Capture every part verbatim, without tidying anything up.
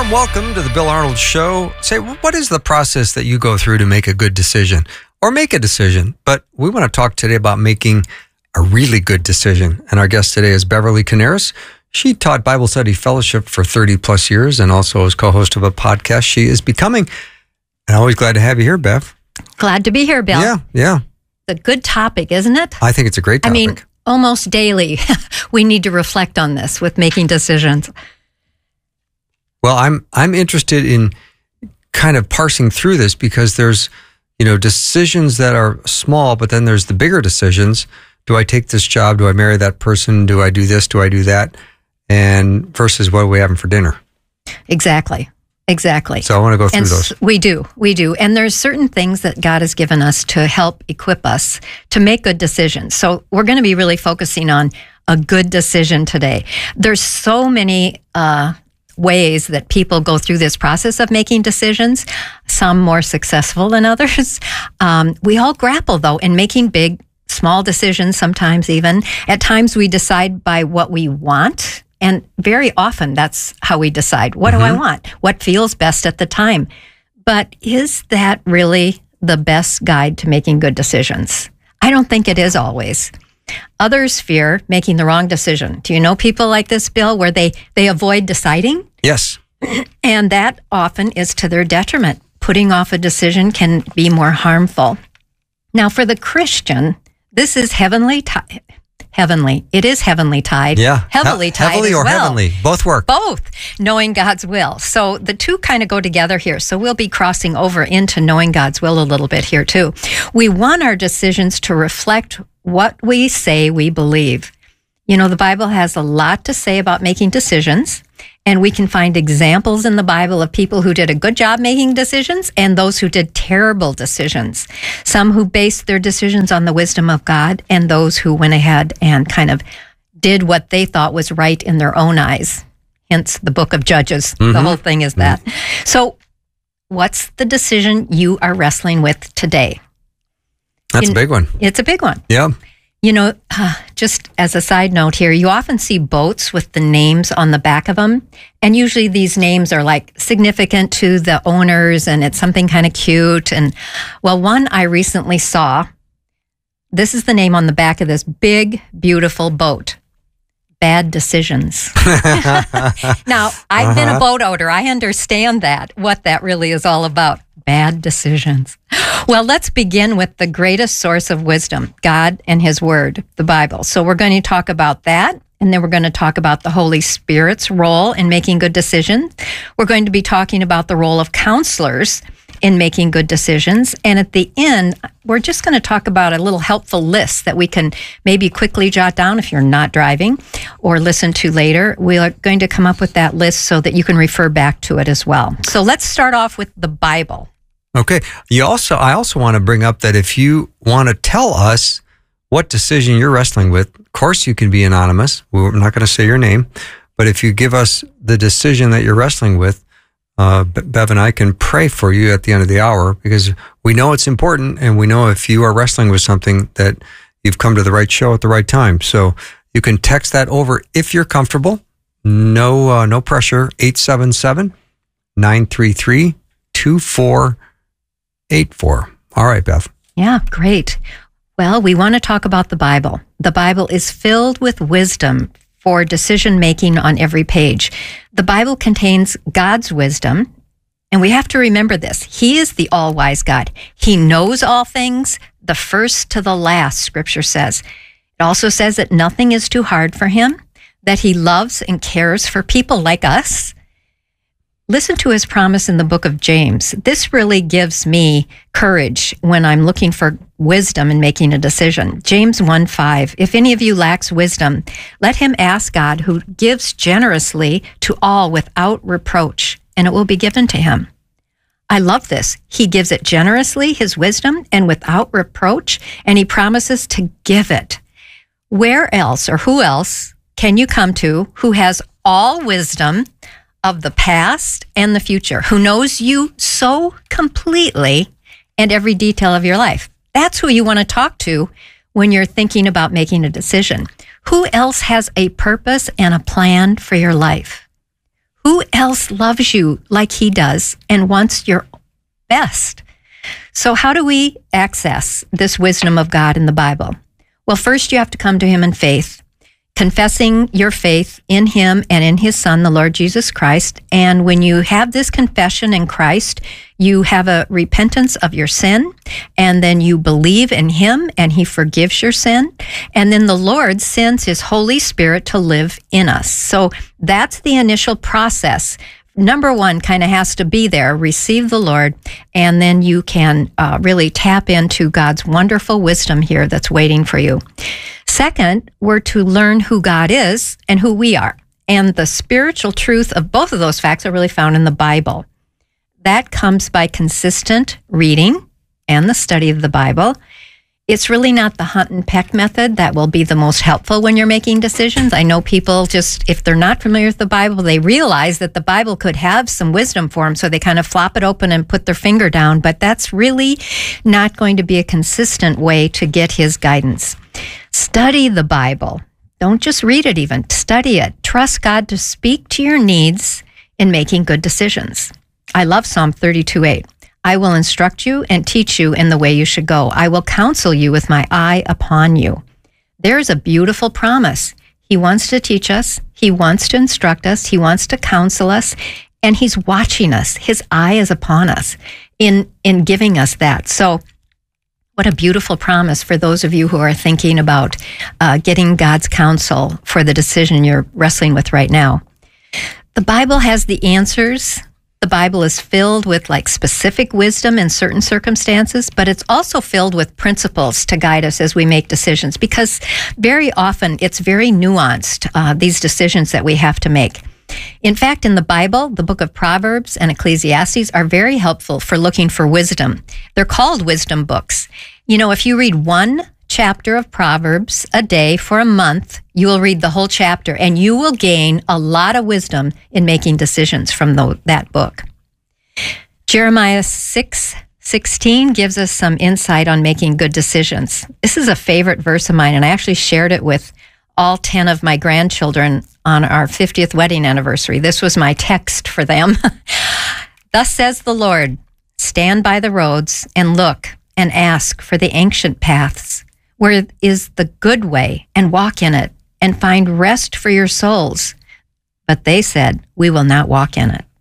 warm welcome to the Bill Arnold Show. Say, what is the process that you go through to make a good decision or make a decision? But we want to talk today about making a really good decision. And our guest today is Beverly Canaris. She taught Bible Study Fellowship for thirty plus years and also is co-host of a podcast she is becoming. And always glad to have you here, Bev. Glad to be here, Bill. Yeah, yeah. It's a good topic, isn't it? I think it's a great topic. I mean, almost daily we need to reflect on this with making decisions. Well, I'm I'm interested in kind of parsing through this because there's, you know, decisions that are small, but then there's the bigger decisions. Do I take this job? Do I marry that person? Do I do this? Do I do that? And versus what are we having for dinner? Exactly. Exactly. So I want to go through and those. We do. We do. And there's certain things that God has given us to help equip us to make good decisions. So we're going to be really focusing on a good decision today. There's so many uh, ways that people go through this process of making decisions, some more successful than others. Um, we all grapple, though, in making big, small decisions sometimes even. At times we decide by what we want. And very often that's how we decide. What mm-hmm. do I want? What feels best at the time? But is that really the best guide to making good decisions? I don't think it is always. Others fear making the wrong decision. Do you know people like this, Bill, where they, they avoid deciding? Yes. And that often is to their detriment. Putting off a decision can be more harmful. Now, for the Christian, this is heavenly ti- Heavenly. It is heavenly tied. Yeah. Heavily he- tied Heavily as or well. heavenly. Both work. Both. Knowing God's will. So the two kind of go together here. So we'll be crossing over into knowing God's will a little bit here too. We want our decisions to reflect what we say we believe. You know, the Bible has a lot to say about making decisions. And we can find examples in the Bible of people who did a good job making decisions and those who did terrible decisions. Some who based their decisions on the wisdom of God and those who went ahead and kind of did what they thought was right in their own eyes. Hence the book of Judges. Mm-hmm. The whole thing is that. Mm-hmm. So what's the decision you are wrestling with today? That's you a big one. It's a big one. Yeah. You know, uh, just as a side note here, you often see boats with the names on the back of them. And usually these names are like significant to the owners and it's something kind of cute. And well, one I recently saw, this is the name on the back of this big, beautiful boat. Bad Decisions. Now, I've uh-huh. been a boat owner. I understand that, what that really is all about. Bad decisions. Well, let's begin with the greatest source of wisdom, God and His Word, the Bible. So we're going to talk about that, and then we're going to talk about the Holy Spirit's role in making good decisions. We're going to be talking about the role of counselors in making good decisions. And at the end, we're just going to talk about a little helpful list that we can maybe quickly jot down if you're not driving or listen to later. We are going to come up with that list so that you can refer back to it as well. So let's start off with the Bible. Okay. You also, I also want to bring up that if you want to tell us what decision you're wrestling with, of course you can be anonymous. We're not going to say your name, but if you give us the decision that you're wrestling with, uh, Bev and I can pray for you at the end of the hour because we know it's important and we know if you are wrestling with something that you've come to the right show at the right time. So you can text that over if you're comfortable. No, uh, no pressure. eight seven seven, nine three three, two four eight four. All right, Beth. Yeah, great. Well, we want to talk about the Bible. The Bible is filled with wisdom for decision making on every page. The Bible contains God's wisdom, and we have to remember this. He is the all-wise God. He knows all things, the first to the last, Scripture says. It also says that nothing is too hard for Him, that He loves and cares for people like us. Listen to His promise in the book of James. This really gives me courage when I'm looking for wisdom in making a decision. James one five, if any of you lacks wisdom, let him ask God who gives generously to all without reproach, and it will be given to him. I love this. He gives it generously, His wisdom, and without reproach, and He promises to give it. Where else or who else can you come to who has all wisdom of the past and the future, who knows you so completely and every detail of your life? That's who you want to talk to when you're thinking about making a decision. Who else has a purpose and a plan for your life? Who else loves you like he does and wants your best? So how do we access this wisdom of God in the Bible? Well, first you have to come to him in faith, confessing your faith in him and in his son, the Lord Jesus Christ. And when you have this confession in Christ, you have a repentance of your sin, and then you believe in him and he forgives your sin. And then the Lord sends his Holy Spirit to live in us. So that's the initial process. Number one kind of has to be there, receive the Lord, and then you can uh, really tap into God's wonderful wisdom here that's waiting for you. Second, we're to learn who God is and who we are. And the spiritual truth of both of those facts are really found in the Bible. That comes by consistent reading and the study of the Bible. It's really not the hunt and peck method that will be the most helpful when you're making decisions. I know people just, if they're not familiar with the Bible, they realize that the Bible could have some wisdom for them, so they kind of flop it open and put their finger down, but that's really not going to be a consistent way to get his guidance. Study the Bible. Don't just read it even. Study it. Trust God to speak to your needs in making good decisions. I love Psalm thirty-two eight. I will instruct you and teach you in the way you should go. I will counsel you with my eye upon you. There's a beautiful promise. He wants to teach us. He wants to instruct us. He wants to counsel us. And he's watching us. His eye is upon us in, in giving us that. So what a beautiful promise for those of you who are thinking about uh, getting God's counsel for the decision you're wrestling with right now. The Bible has the answers. The Bible is filled with like specific wisdom in certain circumstances, but it's also filled with principles to guide us as we make decisions, because very often it's very nuanced, uh, these decisions that we have to make. In fact, in the Bible, the book of Proverbs and Ecclesiastes are very helpful for looking for wisdom. They're called wisdom books. You know, if you read one chapter of Proverbs a day for a month, you will read the whole chapter and you will gain a lot of wisdom in making decisions from the, that book. Jeremiah six sixteen gives us some insight on making good decisions. This is a favorite verse of mine, and I actually shared it with all ten of my grandchildren on our fiftieth wedding anniversary. This was my text for them. Thus says the Lord, stand by the roads and look and ask for the ancient paths, where is the good way, and walk in it, and find rest for your souls. But they said, we will not walk in it.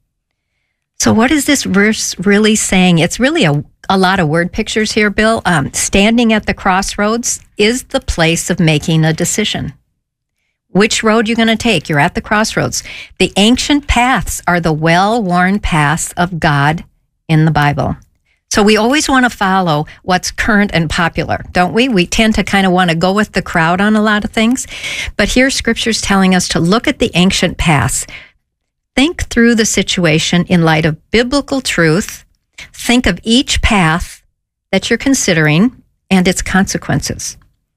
So what is this verse really saying? It's really a, a lot of word pictures here, Bill. Um, standing at the crossroads is the place of making a decision. Which road you're going to take? You're at the crossroads. The ancient paths are the well-worn paths of God in the Bible. So we always want to follow what's current and popular, don't we? We tend to kind of want to go with the crowd on a lot of things. But here Scripture's telling us to look at the ancient paths. Think through the situation in light of biblical truth. Think of each path that you're considering and its consequences.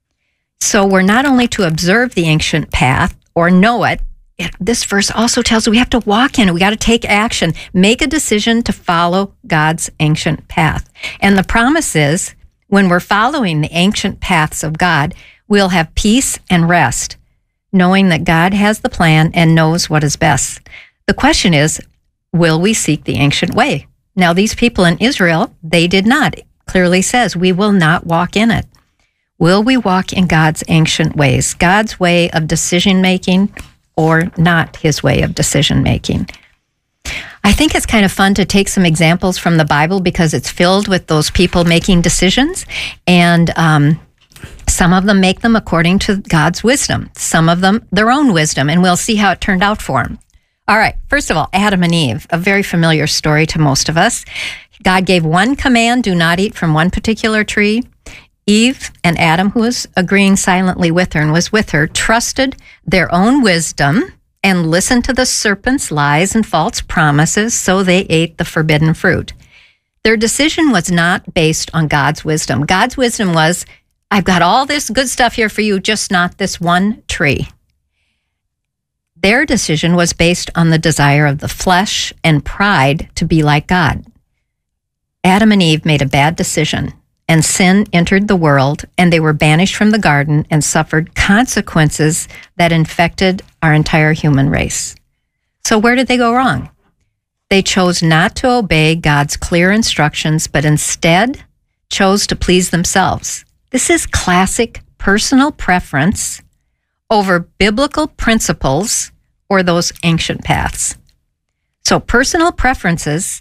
So we're not only to observe the ancient path or know it, It, this verse also tells us we have to walk in it. We got to take action, make a decision to follow God's ancient path. And the promise is when we're following the ancient paths of God, we'll have peace and rest, knowing that God has the plan and knows what is best. The question is, will we seek the ancient way? Now, these people in Israel, they did not. It clearly says we will not walk in it. Will we walk in God's ancient ways, God's way of decision making, or not his way of decision-making? I think it's kind of fun to take some examples from the Bible because it's filled with those people making decisions, and um, some of them make them according to God's wisdom, some of them their own wisdom, and we'll see how it turned out for them. All right, first of all, Adam and Eve, a very familiar story to most of us. God gave one command, do not eat from one particular tree. Eve and Adam, who was agreeing silently with her and was with her, trusted their own wisdom and listened to the serpent's lies and false promises, so they ate the forbidden fruit. Their decision was not based on God's wisdom. God's wisdom was, I've got all this good stuff here for you, just not this one tree. Their decision was based on the desire of the flesh and pride to be like God. Adam and Eve made a bad decision, and sin entered the world, and they were banished from the garden and suffered consequences that infected our entire human race. So where did they go wrong? They chose not to obey God's clear instructions, but instead chose to please themselves. This is classic personal preference over biblical principles or those ancient paths. So personal preferences,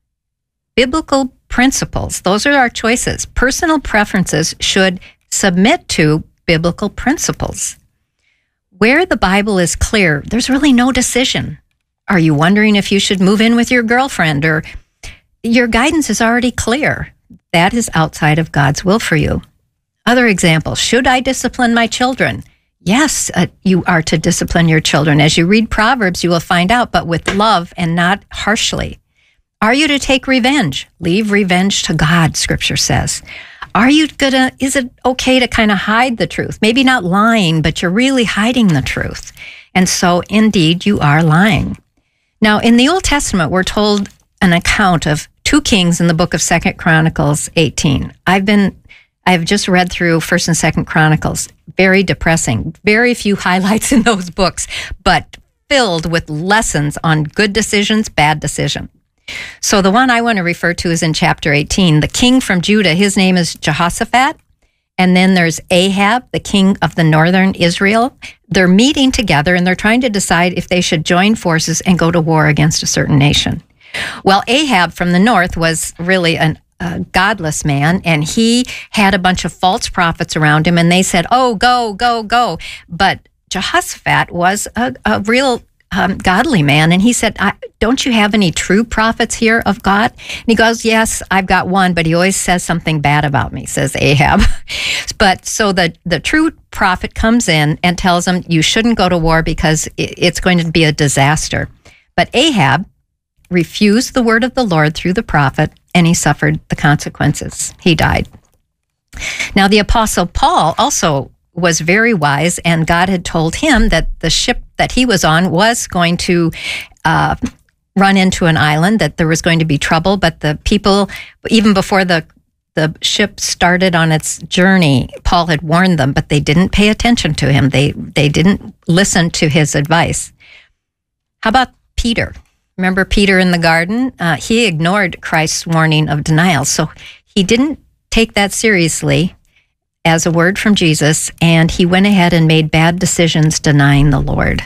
biblical principles, those are our choices. Personal preferences should submit to biblical principles. Where the Bible is clear, there's really no decision. Are you wondering if you should move in with your girlfriend, or your guidance is already clear? That is outside of God's will for you. Other examples, should I discipline my children? Yes, uh, you are to discipline your children. As you read Proverbs, you will find out, but with love and not harshly. Are you to take revenge? Leave revenge to God, Scripture says. Are you gonna, is it okay to kind of hide the truth? Maybe not lying, but you're really hiding the truth. And so, indeed, you are lying. Now, in the Old Testament, we're told an account of two kings in the book of Second Chronicles eighteen. I've been, I've just read through First and Second Chronicles. Very depressing. Very few highlights in those books, but filled with lessons on good decisions, bad decision. So the one I want to refer to is in chapter eighteen. The king from Judah, his name is Jehoshaphat. And then there's Ahab, the king of the northern Israel. They're meeting together and they're trying to decide if they should join forces and go to war against a certain nation. Well, Ahab from the north was really an, a godless man, and he had a bunch of false prophets around him, and they said, oh, go, go, go. But Jehoshaphat was a, a real Um, godly man, and he said, I, don't you have any true prophets here of God? And he goes, yes, I've got one, but he always says something bad about me, says Ahab. But so the, the true prophet comes in and tells him, you shouldn't go to war because it, it's going to be a disaster. But Ahab refused the word of the Lord through the prophet, and he suffered the consequences. He died. Now, the Apostle Paul also was very wise, and God had told him that the ship that he was on was going to uh, run into an island, that there was going to be trouble, but the people, even before the the ship started on its journey, Paul had warned them, but they didn't pay attention to him. They they didn't listen to his advice. How about Peter? Remember Peter in the garden? Uh, he ignored Christ's warning of denial, so he didn't take that seriously as a word from Jesus, and he went ahead and made bad decisions denying the Lord.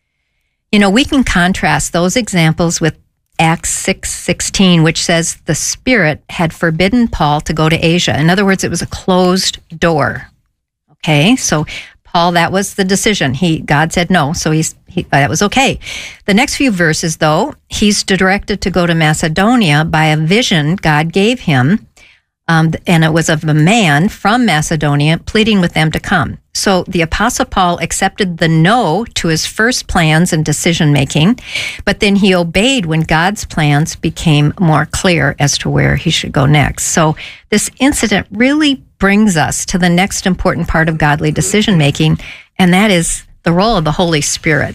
You know, we can contrast those examples with Acts six sixteen, which says the Spirit had forbidden Paul to go to Asia. In other words, it was a closed door. Okay, so Paul, that was the decision. He God said no, so he's he, that was okay. The next few verses, though, he's directed to go to Macedonia by a vision God gave him. Um, and it was of a man from Macedonia pleading with them to come. So the Apostle Paul accepted the no to his first plans and decision-making, but then he obeyed when God's plans became more clear as to where he should go next. So this incident really brings us to the next important part of godly decision-making, and that is the role of the Holy Spirit.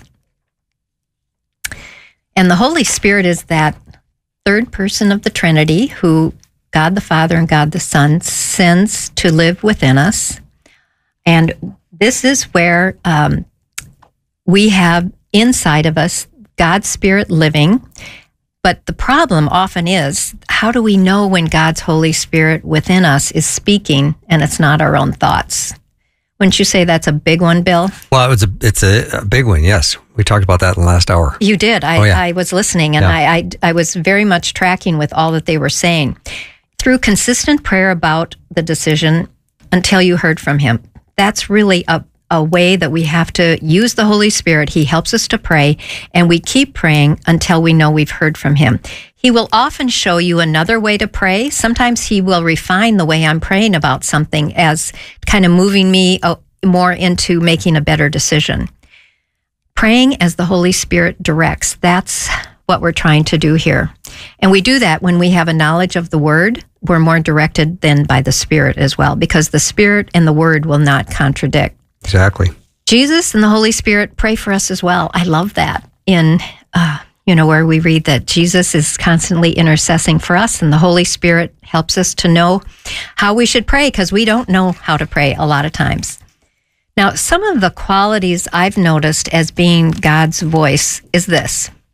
And the Holy Spirit is that third person of the Trinity who God the Father and God the Son sends to live within us. And this is where um, we have inside of us God's Spirit living. But the problem often is, how do we know when God's Holy Spirit within us is speaking and it's not our own thoughts? Wouldn't you say that's a big one, Bill? Well, it's a, it's a, a big one, yes. We talked about that in the last hour. You did. I, oh, yeah. I was listening, and yeah. I, I, I was very much tracking with all that they were saying. Through consistent prayer about the decision until you heard from him. That's really a, a way that we have to use the Holy Spirit. He helps us to pray, and we keep praying until we know we've heard from him. He will often show you another way to pray. Sometimes he will refine the way I'm praying about something as kind of moving me more into making a better decision. Praying as the Holy Spirit directs, that's what we're trying to do here. And we do that when we have a knowledge of the Word. We're more directed than by the Spirit as well, because the Spirit and the Word will not contradict. Exactly. Jesus and the Holy Spirit pray for us as well. I love that in, uh, you know, where we read that Jesus is constantly intercessing for us, and the Holy Spirit helps us to know how we should pray, because we don't know how to pray a lot of times. Now, some of the qualities I've noticed as being God's voice is this.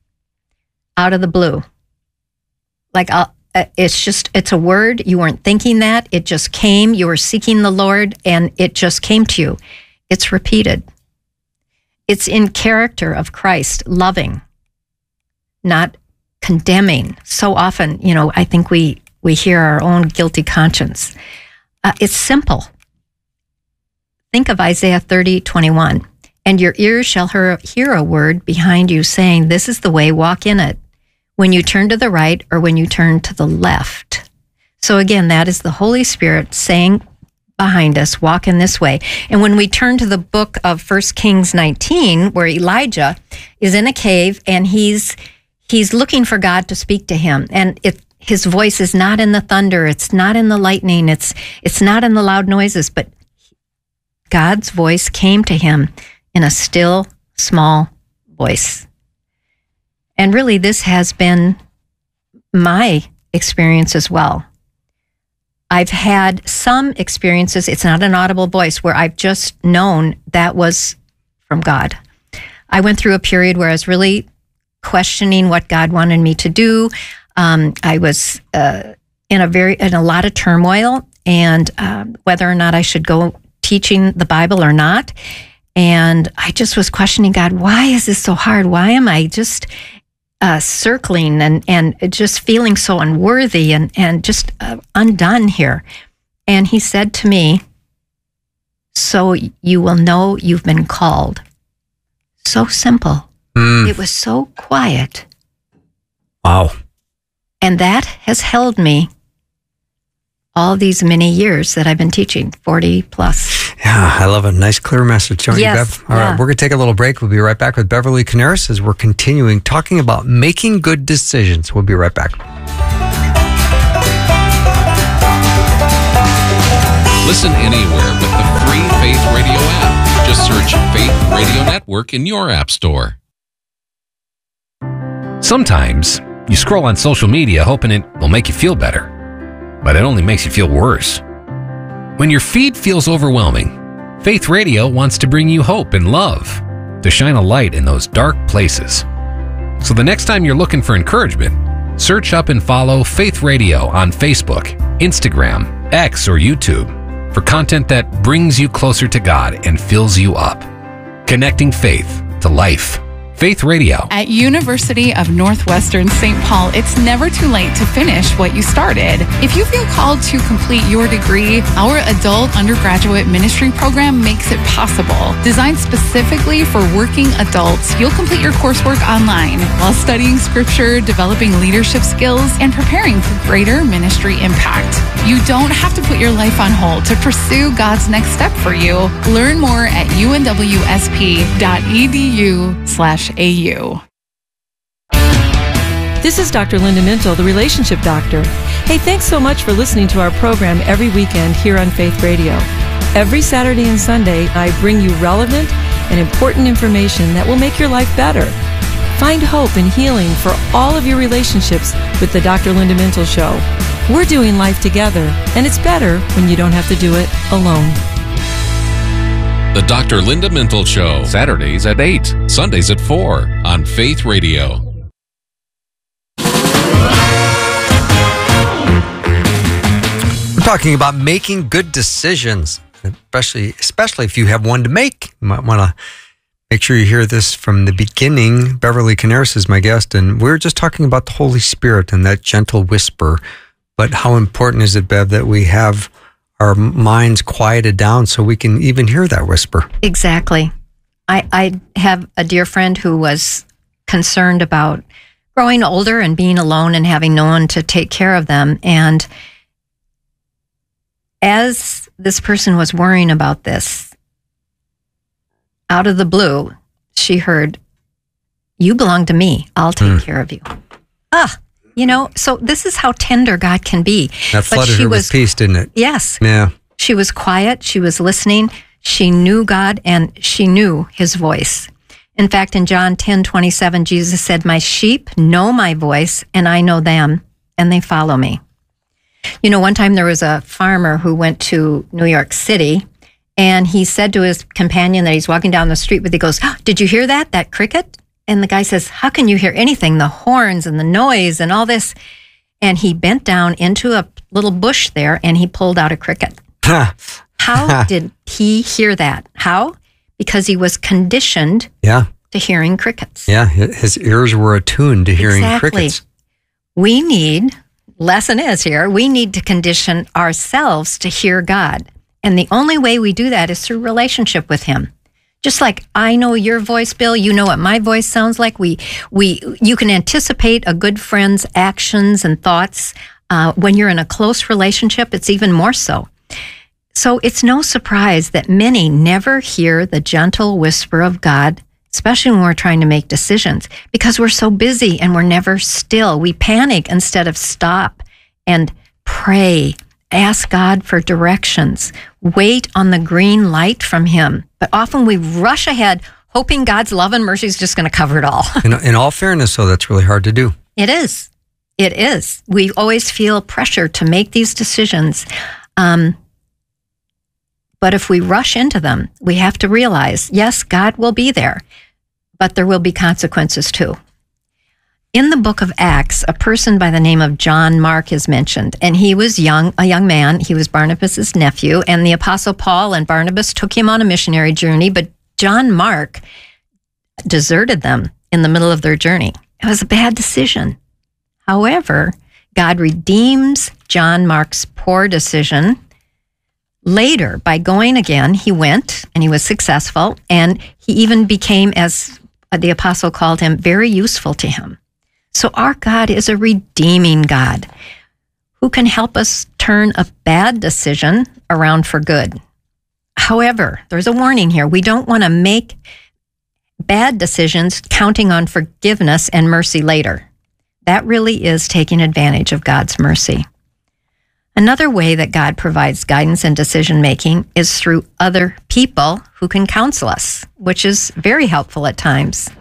out of the blue. Like, I'll, it's just, it's a word. You weren't thinking that. It just came. You were seeking the Lord, and it just came to you. It's repeated. It's in character of Christ, loving, not condemning. So often, you know, I think we, we hear our own guilty conscience. Uh, it's simple. Think of Isaiah thirty twenty-one. And your ears shall hear a word behind you saying, this is the way, walk in it. When you turn to the right or when you turn to the left. So again, that is the Holy Spirit saying behind us, walk in this way. And when we turn to the book of First Kings nineteen, where Elijah is in a cave and he's he's looking for God to speak to him. And it, his voice is not in the thunder, it's not in the lightning, it's it's not in the loud noises, but God's voice came to him in a still, small voice. And really, this has been my experience as well. I've had some experiences, it's not an audible voice, where I've just known that was from God. I went through a period where I was really questioning what God wanted me to do. Um, I was uh, in a very in a lot of turmoil, and um, whether or not I should go teaching the Bible or not. And I just was questioning God, why is this so hard? Why am I just uh, circling and, and just feeling so unworthy and, and just uh, undone here? And he said to me, so you will know you've been called. So simple. Mm. It was so quiet. Wow. And that has held me all these many years that I've been teaching, forty plus. Yeah, I love a nice, clear message, don't yes, you, Bev? All yeah. right, we're going to take a little break. We'll be right back with Beverly Canaris as we're continuing talking about making good decisions. We'll be right back. Listen anywhere with the free Faith Radio app. Just search Faith Radio Network in your app store. Sometimes you scroll on social media hoping it will make you feel better, but it only makes you feel worse. When your feed feels overwhelming, Faith Radio wants to bring you hope and love, to shine a light in those dark places. So the next time you're looking for encouragement, search up and follow Faith Radio on Facebook, Instagram, X, or YouTube for content that brings you closer to God and fills you up. Connecting faith to life. Faith Radio. At University of Northwestern Saint Paul, it's never too late to finish what you started. If you feel called to complete your degree, our adult undergraduate ministry program makes it possible. Designed specifically for working adults, you'll complete your coursework online while studying scripture, developing leadership skills, and preparing for greater ministry impact. You don't have to put your life on hold to pursue God's next step for you. Learn more at unwsp.edu slash AU. This is Doctor Linda Mintle, the Relationship Doctor. Hey, thanks so much for listening to our program every weekend here on Faith Radio. Every Saturday and Sunday, I bring you relevant and important information that will make your life better. Find hope and healing for all of your relationships with the Doctor Linda Mintle Show. We're doing life together, and it's better when you don't have to do it alone. The Doctor Linda Mintle Show. Saturdays at eight, Sundays at four on Faith Radio. We're talking about making good decisions, especially especially if you have one to make. You might want to make sure you hear this from the beginning. Beverly Canaris is my guest, and we're just talking about the Holy Spirit and that gentle whisper. But how important is it, Bev, that we have our minds quieted down so we can even hear that whisper? Exactly. I, I have a dear friend who was concerned about growing older and being alone and having no one to take care of them. And as this person was worrying about this, out of the blue, she heard, "You belong to me. I'll take mm. care of you." Ah, you know, so this is how tender God can be. That flooded her with peace, didn't it? Yes. Yeah. She was quiet. She was listening. She knew God, and she knew his voice. In fact, in John ten twenty-seven, Jesus said, "My sheep know my voice, and I know them, and they follow me." You know, one time there was a farmer who went to New York City, and he said to his companion that he's walking down the street with, he goes, "Oh, did you hear that, that cricket?" And the guy says, how can you hear anything? The horns and the noise and all this. And he bent down into a little bush there and he pulled out a cricket. How did he hear that? How? Because he was conditioned yeah. to hearing crickets. Yeah, his ears were attuned to hearing exactly. crickets. We need, lesson is here, we need to condition ourselves to hear God. And the only way we do that is through relationship with him. Just like I know your voice, Bill, you know what my voice sounds like. We, we, you can anticipate a good friend's actions and thoughts. Uh, when you're in a close relationship, it's even more so. So it's no surprise that many never hear the gentle whisper of God, especially when we're trying to make decisions, because we're so busy and we're never still. We panic instead of stop and pray. Ask God for directions. Wait on the green light from him. But often we rush ahead, hoping God's love and mercy is just going to cover it all. in, in all fairness, though, that's really hard to do. It is. It is. We always feel pressure to make these decisions. Um, but if we rush into them, we have to realize, yes, God will be there, but there will be consequences too. In the book of Acts, a person by the name of John Mark is mentioned, and he was young, a young man. He was Barnabas's nephew, and the Apostle Paul and Barnabas took him on a missionary journey, but John Mark deserted them in the middle of their journey. It was a bad decision. However, God redeems John Mark's poor decision. Later, by going again, he went, and he was successful, and he even became, as the apostle called him, very useful to him. So our God is a redeeming God who can help us turn a bad decision around for good. However, there's a warning here. We don't want to make bad decisions counting on forgiveness and mercy later. That really is taking advantage of God's mercy. Another way that God provides guidance and decision-making is through other people who can counsel us, which is very helpful at times.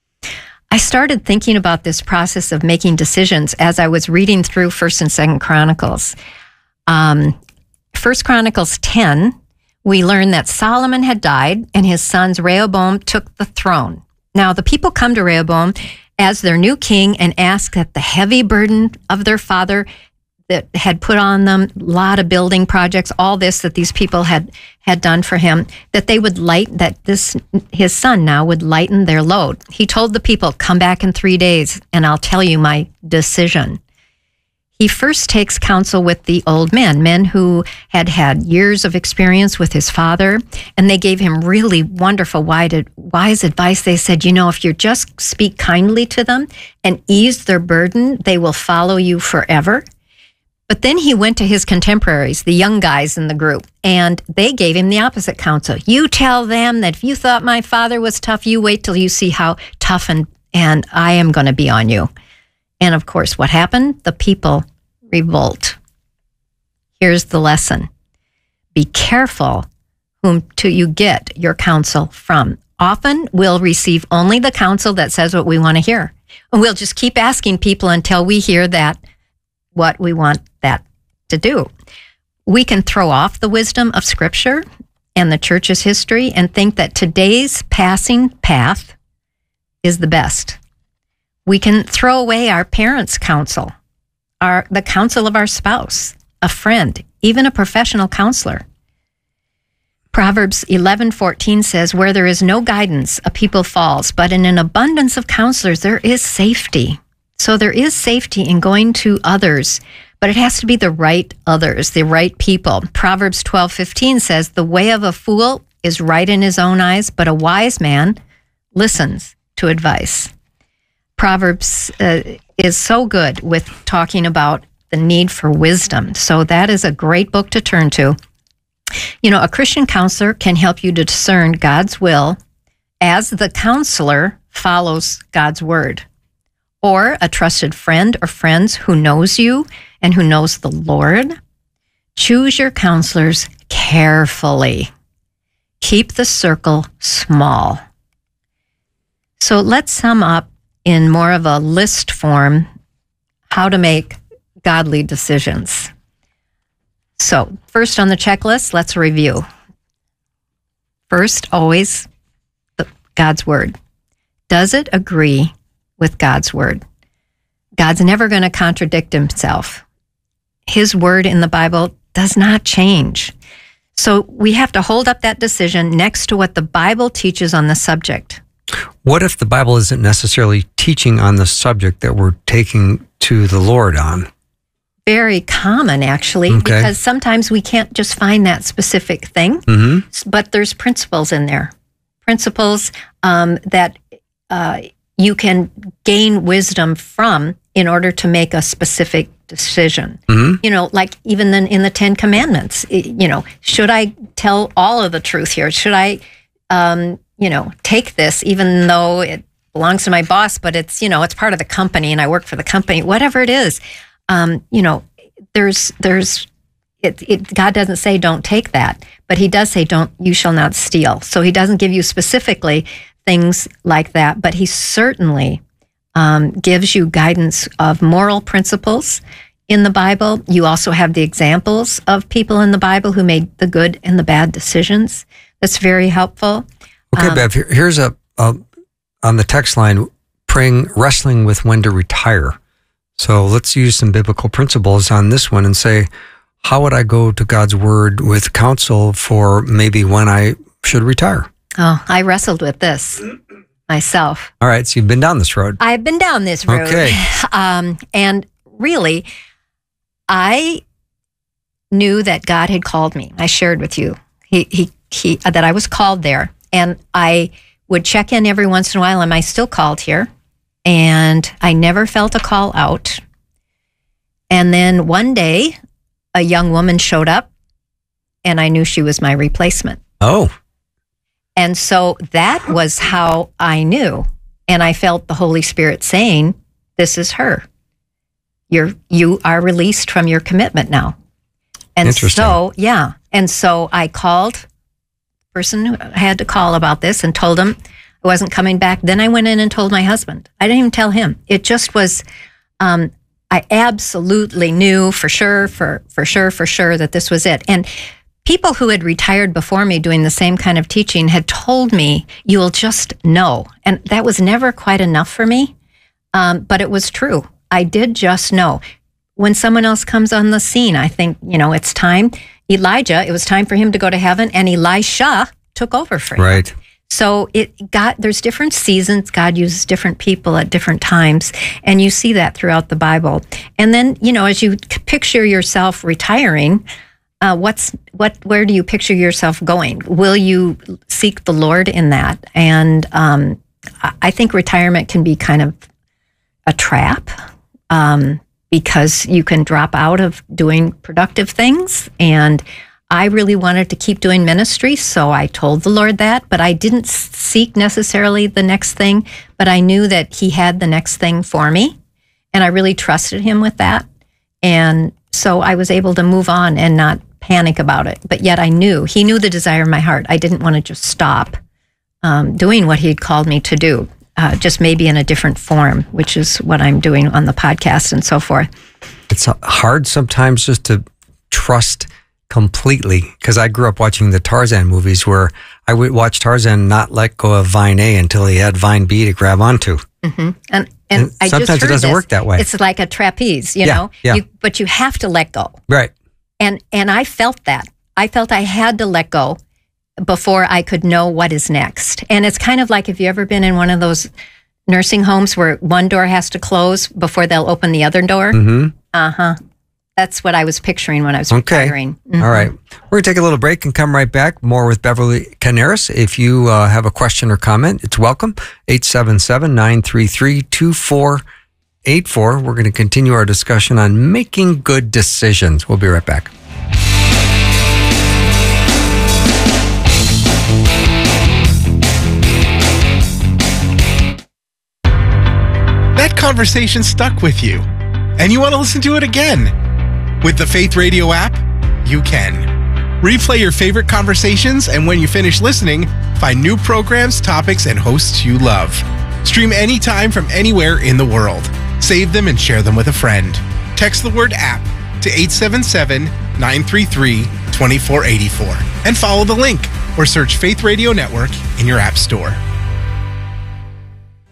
I started thinking about this process of making decisions as I was reading through First and Second Chronicles. Um, First Chronicles ten, we learn that Solomon had died and his sons Rehoboam took the throne. Now, the people come to Rehoboam as their new king and ask that the heavy burden of their father that had put on them, a lot of building projects, all this that these people had had done for him, that they would light, that this, his son now would lighten their load. He told the people, come back in three days and I'll tell you my decision. He first takes counsel with the old men, men who had had years of experience with his father, and they gave him really wonderful, wise advice. They said, you know, if you just speak kindly to them and ease their burden, they will follow you forever. But then he went to his contemporaries, the young guys in the group, and they gave him the opposite counsel. You tell them that if you thought my father was tough, you wait till you see how tough and, and I am going to be on you. And of course, what happened? The people revolt. Here's the lesson. Be careful whom to you get your counsel from. Often we'll receive only the counsel that says what we want to hear. And we'll just keep asking people until we hear that what we want that to do. We can throw off the wisdom of Scripture and the church's history and think that today's passing path is the best. We can throw away our parents' counsel, our the counsel of our spouse, a friend, even a professional counselor. Proverbs eleven fourteen says, where there is no guidance, a people falls, but in an abundance of counselors, there is safety. So there is safety in going to others, but it has to be the right others, the right people. Proverbs twelve fifteen says, the way of a fool is right in his own eyes, but a wise man listens to advice. Proverbs uh, is so good with talking about the need for wisdom. So that is a great book to turn to. You know, a Christian counselor can help you to discern God's will as the counselor follows God's word. Or a trusted friend or friends who knows you and who knows the Lord. Choose your counselors carefully. Keep the circle small. So let's sum up in more of a list form how to make godly decisions. So first on the checklist, let's review. First, always the, God's word. Does it agree with God's word? God's never going to contradict himself. His word in the Bible does not change. So we have to hold up that decision next to what the Bible teaches on the subject. What if the Bible isn't necessarily teaching on the subject that we're taking to the Lord on? Very common, actually, Okay. because sometimes we can't just find that specific thing, Mm-hmm. but there's principles in there. Principles um, that uh, you can gain wisdom from in order to make a specific decision. Mm-hmm. You know, like even then in the Ten Commandments, i- you know, should I tell all of the truth here? Should I, um, you know, take this even though it belongs to my boss, but it's, you know, it's part of the company and I work for the company, whatever it is. Um, you know, there's, there's, it, it, God doesn't say don't take that, but he does say don't, you shall not steal. So he doesn't give you specifically things like that, but he certainly um, gives you guidance of moral principles in the Bible. You also have the examples of people in the Bible who made the good and the bad decisions. That's very helpful. Okay, Um, Bev, here- here's a, a, on the text line, praying, wrestling with when to retire. So let's use some biblical principles on this one and say, how would I go to God's word with counsel for maybe when I should retire? Oh, I wrestled with this myself. All right, so you've been down this road. I've been down this road. Okay. Um, and really, I knew that God had called me. I shared with you he, he, he, that I was called there. And I would check in every once in a while. Am I still called here? And I never felt a call out. And then one day, a young woman showed up, and I knew she was my replacement. Oh, And so that was how I knew. And I felt the Holy Spirit saying, this is her. You're, you are released from your commitment now. And Interesting. so, yeah. And so I called the person who had to call about this and told him I wasn't coming back. Then I went in and told my husband. I didn't even tell him. It just was, um, I absolutely knew for sure, for, for sure, for sure that this was it. And people who had retired before me doing the same kind of teaching had told me, you'll just know. And that was never quite enough for me, um, but it was true. I did just know. When someone else comes on the scene, I think, you know, it's time. Elijah, it was time for him to go to heaven, and Elisha took over for him. right. So it got, there's different seasons. God uses different people at different times. And you see that throughout the Bible. And then, you know, as you c- picture yourself retiring, uh, what's, what, where do you picture yourself going? Will you seek the Lord in that? And um, I I think retirement can be kind of a trap um, because you can drop out of doing productive things. And I really wanted to keep doing ministry, so I told the Lord that, but I didn't seek necessarily the next thing, but I knew that he had the next thing for me, and I really trusted him with that. And so I was able to move on and not panic about it, but yet I knew, he knew the desire of my heart. I didn't want to just stop um, doing what he'd called me to do, uh, just maybe in a different form, which is what I'm doing on the podcast and so forth. It's hard sometimes just to trust completely, because I grew up watching the Tarzan movies where I would watch Tarzan not let go of Vine A until he had Vine B to grab onto. Mm-hmm. And, and, And I just sometimes it heard doesn't this. work that way. It's like a trapeze, you Yeah, know, yeah. You, but you have to let go. Right. And and I felt that. I felt I had to let go before I could know what is next. And it's kind of like if you ever been in one of those nursing homes where one door has to close before they'll open the other door. Mm-hmm. Uh-huh. That's what I was picturing when I was Okay. retiring. Mhm. All right. We're going to take a little break and come right back. More with Beverly Canaris. If you uh, have a question or comment, it's welcome. eight seven seven, nine three three, two four eight four. We're going to continue our discussion on making good decisions. We'll be right back. That conversation stuck with you, and you want to listen to it again. With the Faith Radio app, you can. Replay your favorite conversations, and when you finish listening, find new programs, topics, and hosts you love. Stream anytime from anywhere in the world. Save them and share them with a friend. Text the word app to eight seven seven, nine three three, two four eight four and follow the link or search Faith Radio Network in your app store.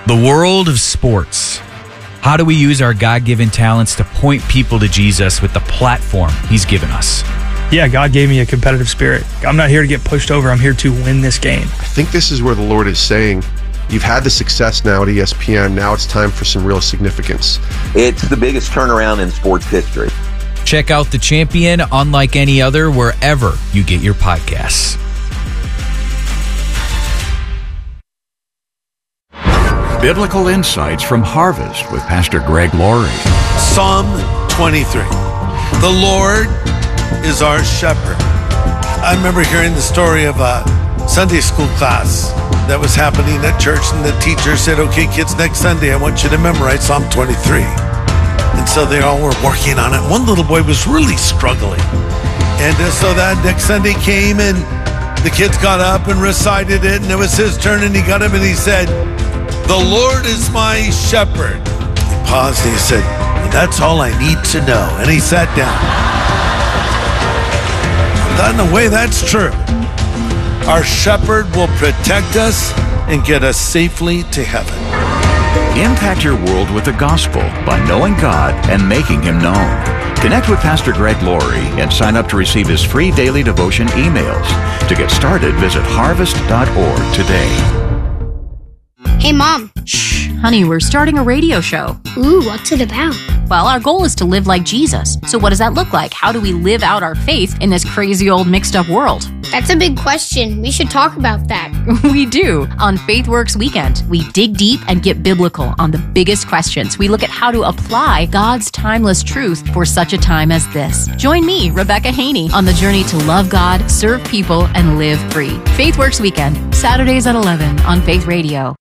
The world of sports. How do we use our God-given talents to point people to Jesus with the platform He's given us? Yeah, God gave me a competitive spirit. I'm not here to get pushed over. I'm here to win this game. I think this is where the Lord is saying, you've had the success now at E S P N. Now it's time for some real significance. It's the biggest turnaround in sports history. Check out The Champion, unlike any other, wherever you get your podcasts. Biblical insights from Harvest with Pastor Greg Laurie. Psalm twenty-three. The Lord is our shepherd. I remember hearing the story of a Sunday school class that was happening at church, and the teacher said, okay, kids, next Sunday I want you to memorize Psalm twenty-three. And so they all were working on it. One little boy was really struggling. And uh, so that next Sunday came, and the kids got up and recited it, and it was his turn, and he got up and he said, the Lord is my shepherd. He paused and he said, that's all I need to know. And he sat down. In a way, that's true. Our shepherd will protect us and get us safely to heaven. Impact your world with the gospel by knowing God and making Him known. Connect with Pastor Greg Laurie and sign up to receive his free daily devotion emails. To get started, visit harvest dot org today. Hey, Mom. Shh, honey, we're starting a radio show. Ooh, what's it about? Well, our goal is to live like Jesus. So what does that look like? How do we live out our faith in this crazy old mixed up world? That's a big question. We should talk about that. We do. On FaithWorks Weekend, we dig deep and get biblical on the biggest questions. We look at how to apply God's timeless truth for such a time as this. Join me, Rebecca Haney, on the journey to love God, serve people, and live free. FaithWorks Weekend, Saturdays at eleven on Faith Radio.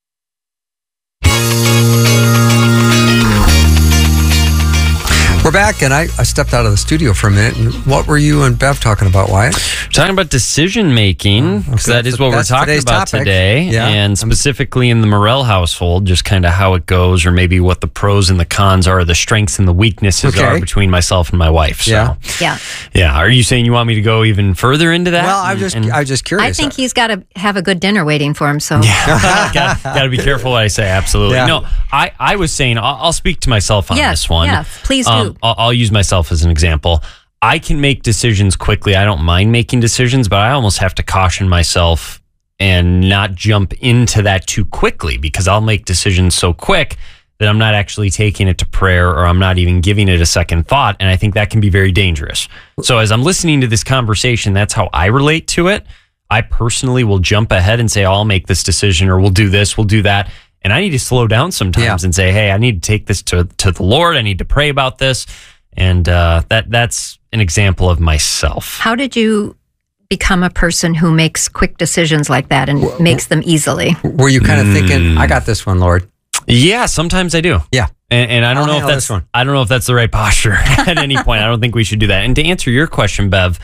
We're back, and I, I stepped out of the studio for a minute. And what were you and Bev talking about, Wyatt? Talking about decision making, because okay, that is what we're talking about topic. today, yeah. And specifically in the Morrell household, just kind of how it goes, or maybe what the pros and the cons are, the strengths and the weaknesses okay. are between myself and my wife. So, yeah, yeah, yeah. Are you saying you want me to go even further into that? Well, I'm just, and, I'm just curious. I think he's got to have a good dinner waiting for him. So, yeah, got, got to be careful what I say. Absolutely. Yeah. No, I, I was saying I'll, I'll speak to myself on yes, this one. Yeah, please do. Um, I'll, I'll use myself as an example. I can make decisions quickly. I don't mind making decisions, but I almost have to caution myself and not jump into that too quickly, because I'll make decisions so quick that I'm not actually taking it to prayer, or I'm not even giving it a second thought. And I think that can be very dangerous. So as I'm listening to this conversation, that's how I relate to it. I personally will jump ahead and say, oh, I'll make this decision, or we'll do this, we'll do that. And I need to slow down sometimes yeah. and say, hey, I need to take this to, to the Lord. I need to pray about this. And uh, that that's an example of myself. How did you become a person who makes quick decisions like that and w- makes them easily? Were you kind of mm. thinking, I got this one, Lord? Yeah, sometimes I do. Yeah. And, and I don't I'll know if that's I don't know if that's the right posture at any point. I don't think we should do that. And to answer your question, Bev,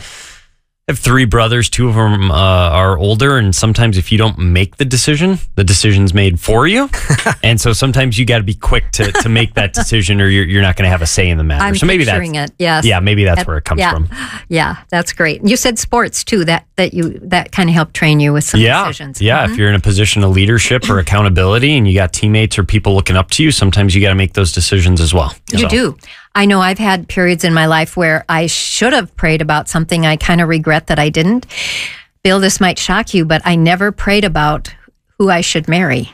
I have three brothers. Two of them uh, are older, and sometimes if you don't make the decision, the decision's made for you. And so sometimes you got to be quick to, to make that decision, or you're, you're not going to have a say in the matter. I'm so maybe that's it. Yes. Yeah, maybe that's that, where it comes yeah. from. Yeah, that's great. You said sports too. That that you that kind of helped train you with some yeah. decisions. Yeah, mm-hmm. If you're in a position of leadership or accountability, and you got teammates or people looking up to you, sometimes you got to make those decisions as well. You so. do. I know I've had periods in my life where I should have prayed about something. I kind of regret that I didn't. Bill, this might shock you, but I never prayed about who I should marry.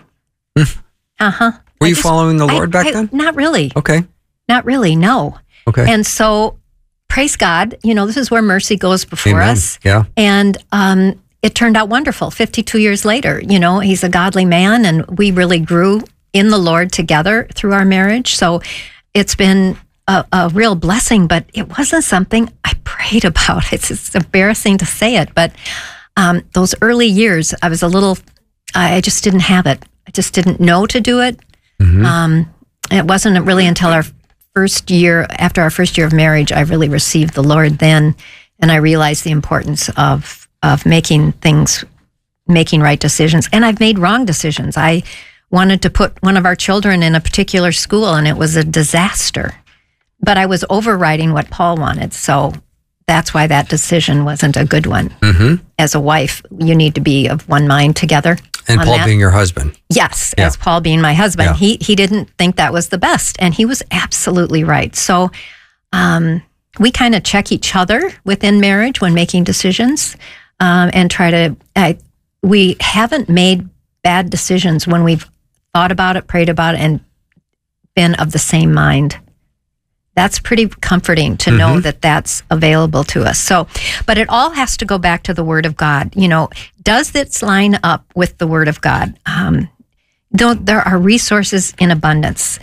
uh-huh. Were I you just, following the Lord I, back I, then? Not really. Okay. Not really, no. Okay. And so, praise God, you know, this is where mercy goes before Amen. us. Yeah. And um, it turned out wonderful. fifty-two years later, you know, he's a godly man, and we really grew in the Lord together through our marriage. So it's been A, a real blessing, but it wasn't something I prayed about. It's, it's embarrassing to say it, but um, those early years, I was a little, I just didn't have it. I just didn't know to do it. Mm-hmm. Um, it wasn't really until our first year, after our first year of marriage, I really received the Lord then, and I realized the importance of of making things, making right decisions. And I've made wrong decisions. I wanted to put one of our children in a particular school, and it was a disaster. But I was overriding what Paul wanted, so that's why that decision wasn't a good one. Mm-hmm. As a wife, you need to be of one mind together. And on Paul that. being your husband. Yes, Yeah. as Paul being my husband. Yeah. He he didn't think that was the best, and he was absolutely right. So um, we kind of check each other within marriage when making decisions, um, and try to. Uh, we haven't made bad decisions when we've thought about it, prayed about it, and been of the same mind. That's pretty comforting to know Mm-hmm. that that's available to us. So, but it all has to go back to the Word of God. You know, does this line up with the Word of God? Um, though there are resources in abundance.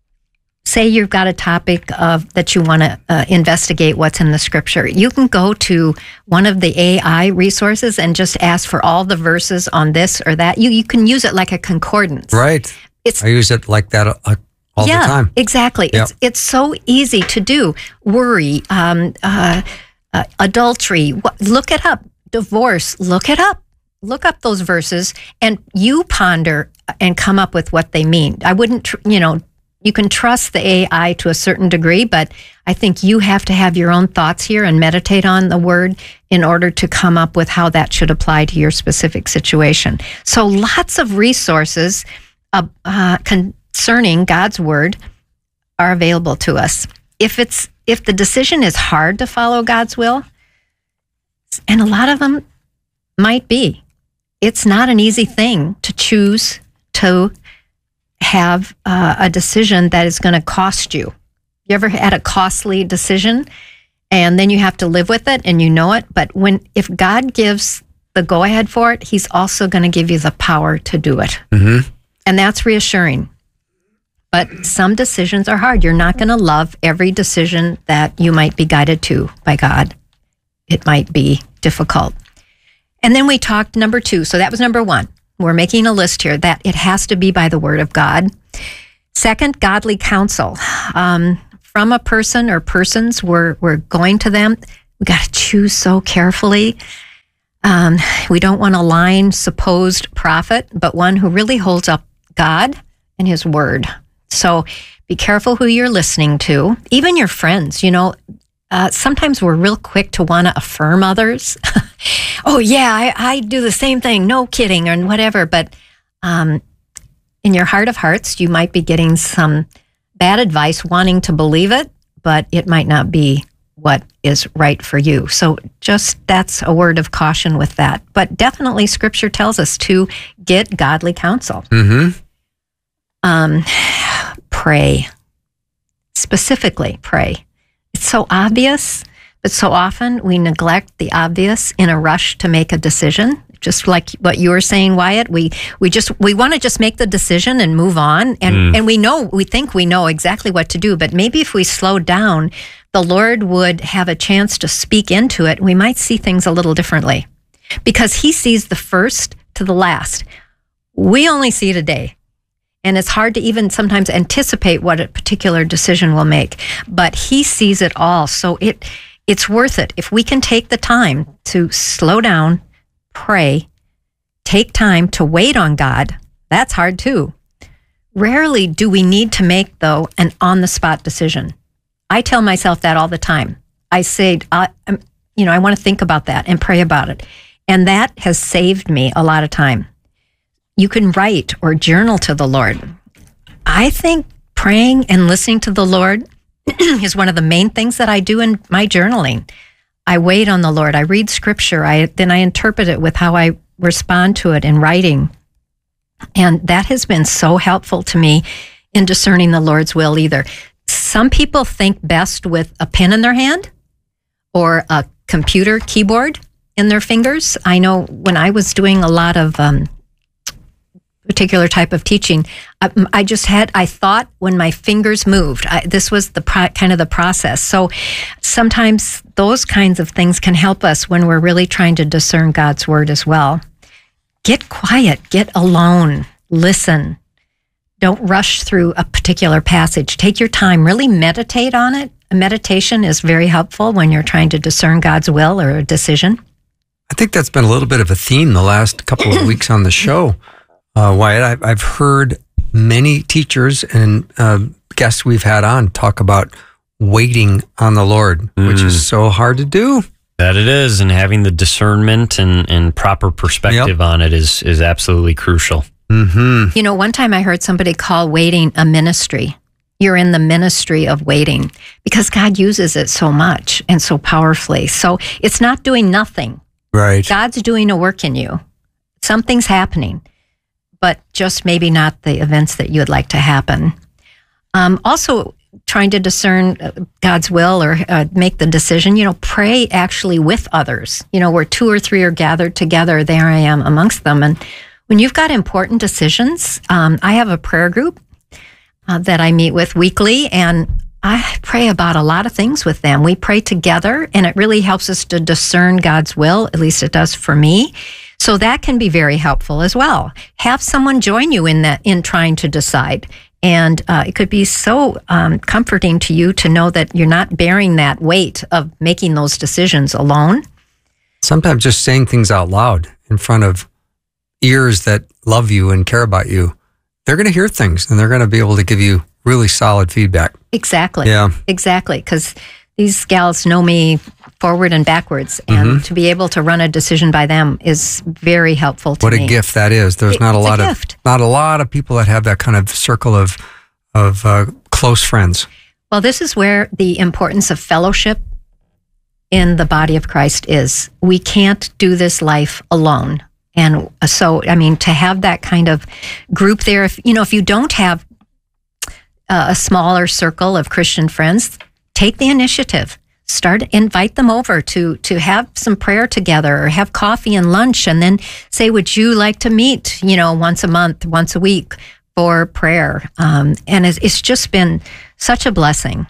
Say you've got a topic of that you want to uh, investigate what's in the Scripture. You can go to one of the A I resources and just ask for all the verses on this or that. You you can use it like a concordance. Right. It's I use it like that uh, all yeah, the time. exactly. Yep. It's it's so easy to do. Worry, um, uh, uh, adultery. Wh- Look it up. Divorce. Look it up. Look up those verses, and you ponder and come up with what they mean. I wouldn't, tr- you know, you can trust the A I to a certain degree, but I think you have to have your own thoughts here and meditate on the Word in order to come up with how that should apply to your specific situation. So lots of resources uh, uh, concerning God's Word are available to us. If it's if the decision is hard to follow God's will, and a lot of them might be, it's not an easy thing to choose to have uh, a decision that is going to cost you. You ever had a costly decision and then you have to live with it and you know it? But when if God gives the go-ahead for it, he's also going to give you the power to do it. Mm-hmm. And that's reassuring. But some decisions are hard. You're not going to love every decision that you might be guided to by God. It might be difficult. And then we talked number two. So that was number one. We're making a list here that it has to be by the Word of God. Second, godly counsel. Um, from a person or persons, we're, we're going to them. We got to choose so carefully. Um, we don't want a lying supposed prophet, but one who really holds up God and His Word. So be careful who you're listening to. Even your friends, you know, uh, sometimes we're real quick to want to affirm others. Oh, yeah, I, I do the same thing. No kidding, or whatever. But um, in your heart of hearts, you might be getting some bad advice, wanting to believe it, but it might not be what is right for you. So just that's a word of caution with that. But definitely Scripture tells us to get godly counsel. Mm-hmm. Um, pray. Specifically, pray. It's so obvious, but so often we neglect the obvious in a rush to make a decision. Just like what you were saying, Wyatt, we we just we want to just make the decision and move on, and Mm. and we know we think we know exactly what to do, but maybe if we slowed down, the Lord would have a chance to speak into it. We might see things a little differently, because He sees the first to the last. We only see today. And it's hard to even sometimes anticipate what a particular decision will make, but He sees it all. So it it's worth it. If we can take the time to slow down, pray, take time to wait on God, that's hard too. Rarely do we need to make, though, an on-the-spot decision. I tell myself that all the time. I say, I, I'm, you know, I want to think about that and pray about it. And that has saved me a lot of time. You can write or journal to the Lord. I think praying and listening to the Lord is one of the main things that I do in my journaling. I wait on the Lord. I read Scripture. I then I interpret it with how I respond to it in writing. And that has been so helpful to me in discerning the Lord's will either. Some people think best with a pen in their hand or a computer keyboard in their fingers. I know when I was doing a lot of um, particular type of teaching, I, I just had, I thought when my fingers moved, I, this was the pro, kind of the process. So sometimes those kinds of things can help us when we're really trying to discern God's Word as well. Get quiet, get alone, listen. Don't rush through a particular passage. Take your time, really meditate on it. A meditation is very helpful when you're trying to discern God's will or a decision. I think that's been a little bit of a theme the last couple of weeks on the show. Uh, Wyatt, I've, I've heard many teachers and uh, guests we've had on talk about waiting on the Lord, mm. which is so hard to do. That it is, and having the discernment and, and proper perspective yep. on it is is absolutely crucial. Mm-hmm. You know, one time I heard somebody call waiting a ministry. You're in the ministry of waiting because God uses it so much and so powerfully. So it's not doing nothing. Right. God's doing a work in you. Something's happening, but just maybe not the events that you would like to happen. Um, also, trying to discern God's will or uh, make the decision, you know, pray actually with others. You know, where two or three are gathered together, there I am amongst them. And when you've got important decisions, um, I have a prayer group uh, that I meet with weekly, and I pray about a lot of things with them. We pray together, and it really helps us to discern God's will, at least it does for me. So that can be very helpful as well. Have someone join you in that, in trying to decide. And uh, it could be so um, comforting to you to know that you're not bearing that weight of making those decisions alone. Sometimes just saying things out loud in front of ears that love you and care about you, they're going to hear things and they're going to be able to give you really solid feedback. Exactly. Yeah. Exactly. Because these gals know me forward and backwards, and mm-hmm. to be able to run a decision by them is very helpful to what me. What a gift that is. There's it, not a lot a of gift. not a lot of people that have that kind of circle of of uh, close friends. Well, this is where the importance of fellowship in the body of Christ is. We can't do this life alone. And so, I mean, to have that kind of group there, if you know, if you don't have uh, a smaller circle of Christian friends, take the initiative. Start, invite them over to to have some prayer together or have coffee and lunch, and then say, would you like to meet, you know, once a month, once a week for prayer? Um, and it's, it's just been such a blessing.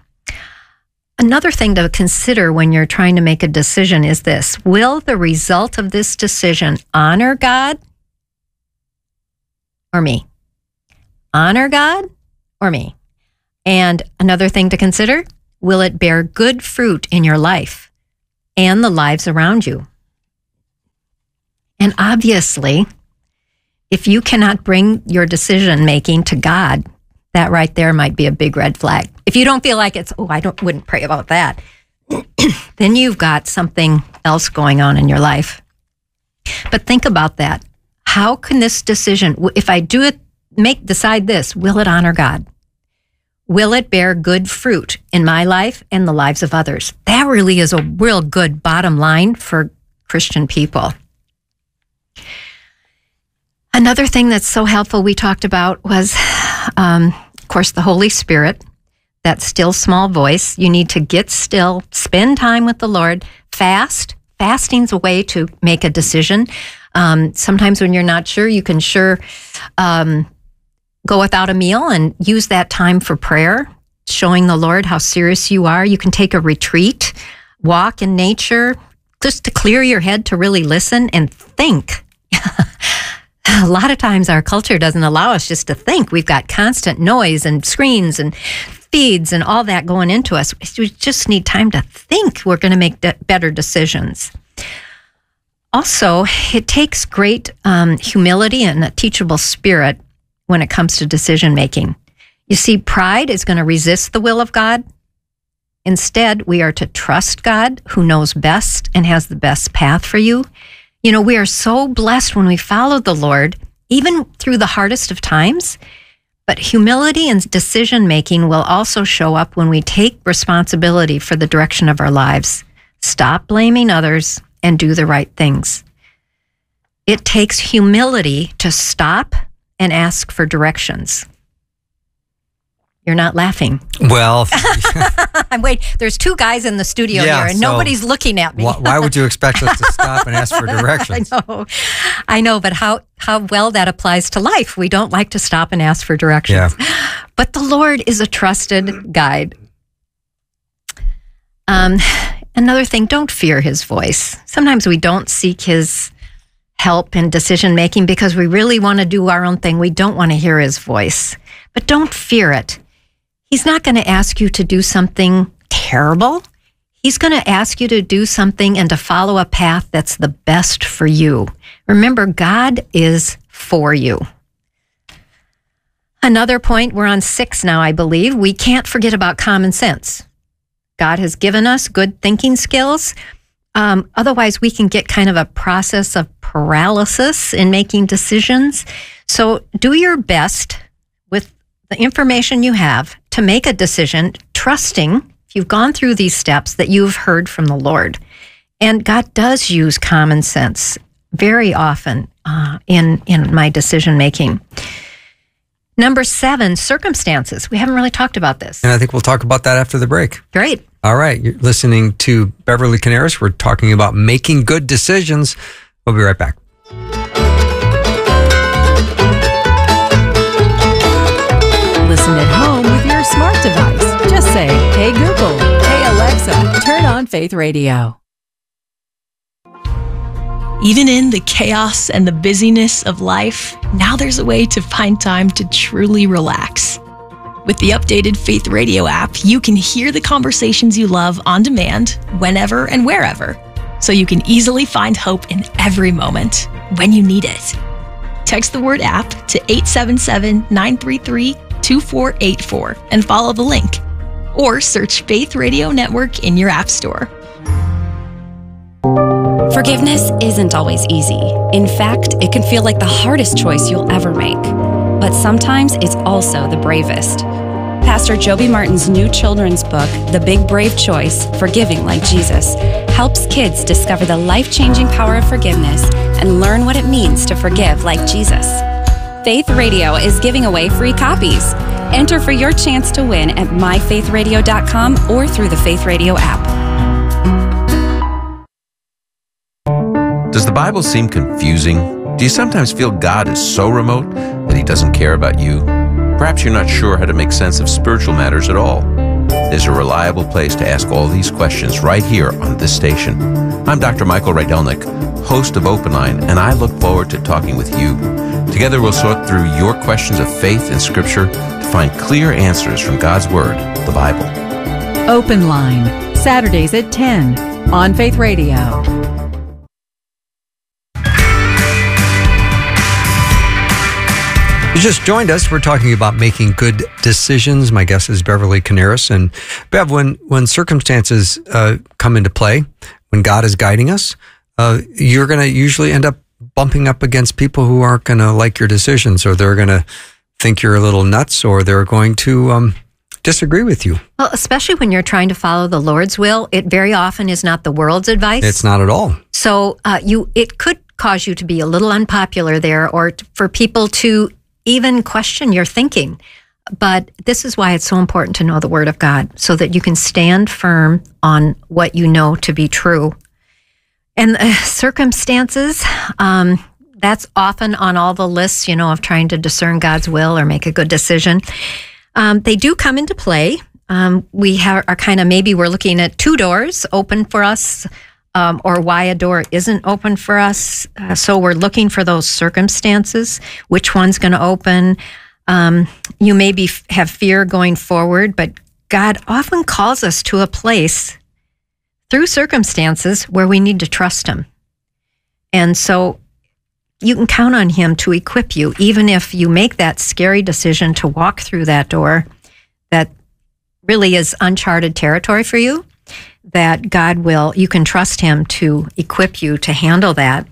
Another thing to consider when you're trying to make a decision is this: will the result of this decision honor God or me? Honor God or me? And another thing to consider: will it bear good fruit in your life and the lives around you? And obviously, if you cannot bring your decision making to God, that right there might be a big red flag. If you don't feel like it's, oh, I don't wouldn't pray about that, then you've got something else going on in your life. But think about that. How can this decision, if I do it, make decide this, will it honor God? Will it bear good fruit in my life and the lives of others? That really is a real good bottom line for Christian people. Another thing that's so helpful we talked about was, um, of course, the Holy Spirit, that still small voice. You need to get still, spend time with the Lord, fast. Fasting's a way to make a decision. Um, sometimes when you're not sure, you can sure... Um, go without a meal and use that time for prayer, showing the Lord how serious you are. You can take a retreat, walk in nature, just to clear your head to really listen and think. A lot of times our culture doesn't allow us just to think. We've got constant noise and screens and feeds and all that going into us. We just need time to think. We're going to make de- better decisions. Also, it takes great um, humility and a teachable spirit when it comes to decision making. You see, pride is going to resist the will of God. Instead, we are to trust God, who knows best and has the best path for you. You know, we are so blessed when we follow the Lord, even through the hardest of times. But humility and decision making will also show up when we take responsibility for the direction of our lives. Stop blaming others and do the right things. It takes humility to stop and ask for directions. You're not laughing. Well, I'm wait. There's two guys in the studio yeah, here, and so nobody's looking at me. wh- why would you expect us to stop and ask for directions? I know, I know, but how how well that applies to life. We don't like to stop and ask for directions. Yeah. But the Lord is a trusted guide. Um, another thing: don't fear His voice. Sometimes we don't seek His help in decision making because we really want to do our own thing. We don't want to hear His voice. But don't fear it. He's not going to ask you to do something terrible. He's going to ask you to do something and to follow a path that's the best for you. Remember, God is for you. Another point, we're on six now, I believe. We can't forget about common sense. God has given us good thinking skills. Um, otherwise, we can get kind of a process of paralysis in making decisions. So do your best with the information you have to make a decision, trusting, if you've gone through these steps, that you've heard from the Lord. And God does use common sense very often uh, in, in my decision making. Number seven, circumstances. We haven't really talked about this. And I think we'll talk about that after the break. Great. All right. You're listening to Beverly Canaris. We're talking about making good decisions. We'll be right back. Listen at home with your smart device. Just say, "Hey Google, hey Alexa, turn on Faith Radio." Even in the chaos and the busyness of life, now there's a way to find time to truly relax. With the updated Faith Radio app, you can hear the conversations you love on demand, whenever and wherever, so you can easily find hope in every moment when you need it. Text the word app to eight seven seven, nine three three, two four eight four and follow the link. Or search Faith Radio Network in your app store. Forgiveness isn't always easy. In fact, it can feel like the hardest choice you'll ever make. But sometimes it's also the bravest. Pastor Joby Martin's new children's book, The Big Brave Choice, Forgiving Like Jesus, helps kids discover the life-changing power of forgiveness and learn what it means to forgive like Jesus. Faith Radio is giving away free copies. Enter for your chance to win at my faith radio dot com or through the Faith Radio app. Does the Bible seem confusing? Do you sometimes feel God is so remote that He doesn't care about you? Perhaps you're not sure how to make sense of spiritual matters at all. There's a reliable place to ask all these questions right here on this station. I'm Doctor Michael Rydelnik, host of Open Line, and I look forward to talking with you. Together we'll sort through your questions of faith and Scripture to find clear answers from God's Word, the Bible. Open Line, Saturdays at ten on Faith Radio. You just joined us. We're talking about making good decisions. My guest is Beverly Canaris. And Bev, when, when circumstances uh, come into play, when God is guiding us, uh, you're going to usually end up bumping up against people who aren't going to like your decisions, or they're going to think you're a little nuts, or they're going to um, disagree with you. Well, especially when you're trying to follow the Lord's will, it very often is not the world's advice. It's not at all. So uh, you, it could cause you to be a little unpopular there, or t- for people to even question your thinking. But this is why it's so important to know the Word of God, so that you can stand firm on what you know to be true. And uh, circumstances, um, that's often on all the lists, you know, of trying to discern God's will or make a good decision. Um, they do come into play. Um, we have, are kind of, maybe we're looking at two doors open for us, Um, or why a door isn't open for us. Uh, so we're looking for those circumstances, which one's going to open. Um, you maybe f- have fear going forward, but God often calls us to a place through circumstances where we need to trust Him. And so you can count on Him to equip you, even if you make that scary decision to walk through that door that really is uncharted territory for you. That God will, you can trust Him to equip you to handle that.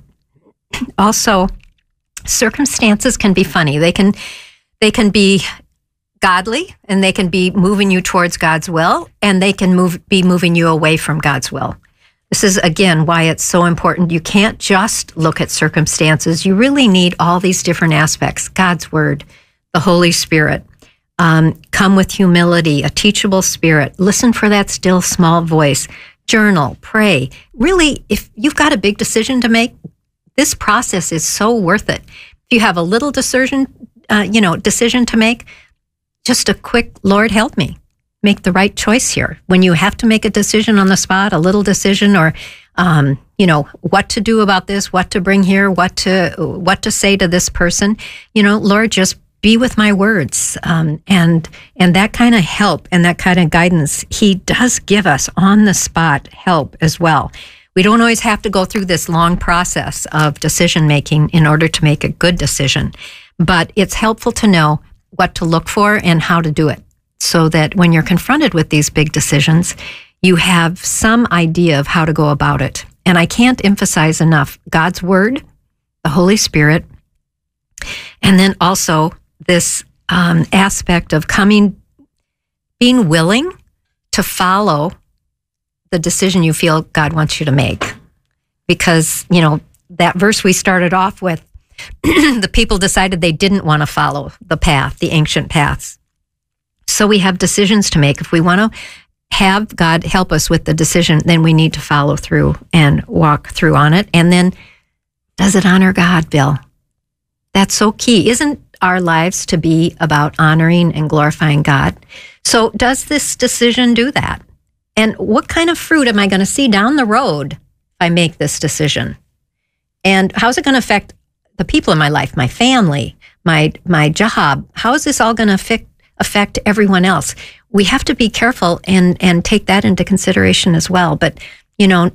Also, circumstances can be funny. They can, they can be godly, and they can be moving you towards God's will, and they can move, be moving you away from God's will. This is, again, why it's so important. You can't just look at circumstances. You really need all these different aspects: God's Word, the Holy Spirit. Um, come with humility, a teachable spirit. Listen for that still small voice. Journal, pray. Really, if you've got a big decision to make, this process is so worth it. If you have a little decision, uh, you know, decision to make, just a quick, Lord, help me make the right choice here. When you have to make a decision on the spot, a little decision, or um, you know, what to do about this, what to bring here, what to what to say to this person, you know, Lord, just be with my words, um, and and that kind of help and that kind of guidance, He does give us on the spot help as well. We don't always have to go through this long process of decision making in order to make a good decision, but it's helpful to know what to look for and how to do it, so that when you're confronted with these big decisions, you have some idea of how to go about it. And I can't emphasize enough God's Word, the Holy Spirit, and then also this um, aspect of coming, being willing to follow the decision you feel God wants you to make. Because, you know, that verse we started off with, the people decided they didn't want to follow the path, the ancient paths. So we have decisions to make. If we want to have God help us with the decision, then we need to follow through and walk through on it. And then, does it honor God, Bill? That's so key. Isn't our lives to be about honoring and glorifying God? So does this decision do that? And what kind of fruit am I going to see down the road if I make this decision? And how's it going to affect the people in my life, my family, my my job? How is this all going to affect affect everyone else? We have to be careful and and take that into consideration as well. But, you know,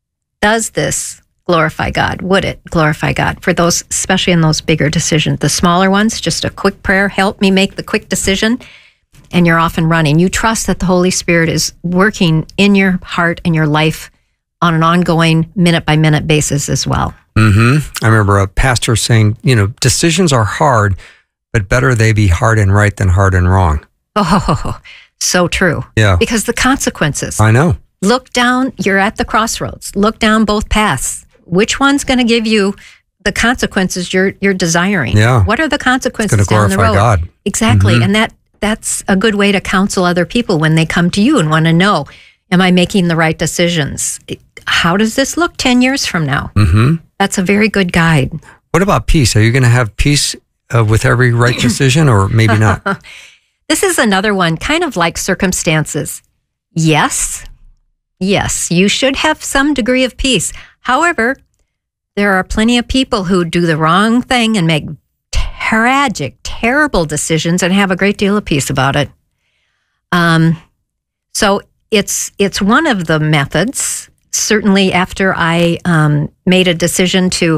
does this glorify God? Would it glorify God for those, especially in those bigger decisions? The smaller ones, just a quick prayer, help me make the quick decision, and you're off and running. You trust that the Holy Spirit is working in your heart and your life on an ongoing minute by minute basis as well. Mm-hmm. I remember a pastor saying, you know, decisions are hard, but better they be hard and right than hard and wrong. Oh, so true. Yeah. Because the consequences. I know. Look down, you're at the crossroads. Look down both paths. Which one's going to give you the consequences you're you're desiring? Yeah. What are the consequences It's going down to the road? glorify God. Exactly. Mm-hmm. And that that's a good way to counsel other people when they come to you and want to know, am I making the right decisions? How does this look ten years from now? Mm-hmm. That's a very good guide. What about peace? Are you going to have peace uh, with every right decision, or maybe not? This is another one, kind of like circumstances. Yes, yes, you should have some degree of peace. However, there are plenty of people who do the wrong thing and make tragic, terrible decisions and have a great deal of peace about it. Um, so it's it's one of the methods. Certainly, after I um, made a decision to